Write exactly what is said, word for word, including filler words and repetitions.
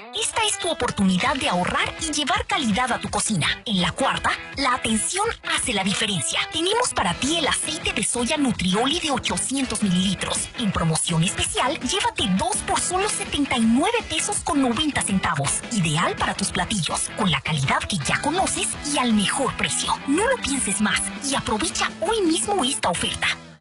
Esta es tu oportunidad de ahorrar y llevar calidad a tu cocina. En la cuarta, la atención hace la diferencia. Tenemos para ti el aceite de soya Nutrioli de ochocientos mililitros. En promoción especial, llévate dos por solo setenta y nueve pesos con noventa centavos. Ideal para tus platillos, con la calidad que ya conoces y al mejor precio. No lo pienses más y aprovecha hoy mismo esta oferta.